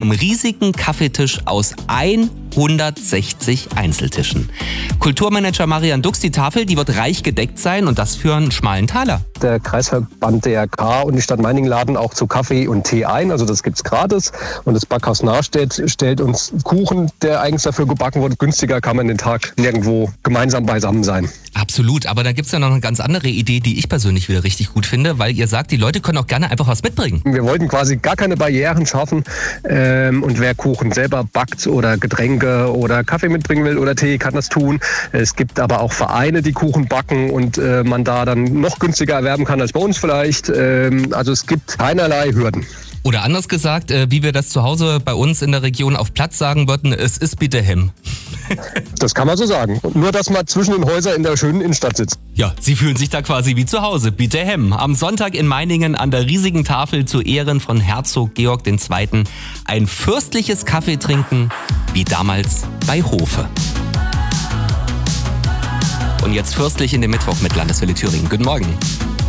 einem riesigen Kaffeetisch aus 160 Einzeltischen. Kulturmanager Marian Dux, die Tafel, die wird reich gedeckt sein und das für einen schmalen Taler. Der Kreisverband DRK und die Stadt Meiningen laden auch zu Kaffee und Tee ein, also das gibt's gratis. Und das Backhaus Nahstedt stellt uns Kuchen, der eigens dafür gebacken wurde. Günstiger kann man den Tag nirgendwo gemeinsam beisammen sein. Absolut, aber da gibt's ja noch eine ganz andere Idee, die ich persönlich wieder richtig gut finde, weil ihr sagt, die Leute können auch gerne einfach was mitbringen. Wir wollten quasi gar keine Barrieren schaffen und wer Kuchen selber backt oder Getränke oder Kaffee mitbringen will oder Tee, kann das tun. Es gibt aber auch Vereine, die Kuchen backen und man da dann noch günstiger erwerben kann als bei uns vielleicht. Also es gibt keinerlei Hürden. Oder anders gesagt, wie wir das zu Hause bei uns in der Region auf Platz sagen würden, es ist bitte Hem. Das kann man so sagen. Nur, dass man zwischen den Häusern in der schönen Innenstadt sitzt. Ja, Sie fühlen sich da quasi wie zu Hause. Bitte Hem. Am Sonntag in Meiningen an der riesigen Tafel zu Ehren von Herzog Georg II. Ein fürstliches Kaffee trinken, wie damals bei Hofe. Und jetzt fürstlich in den Mittwoch mit Landeswelle Thüringen. Guten Morgen.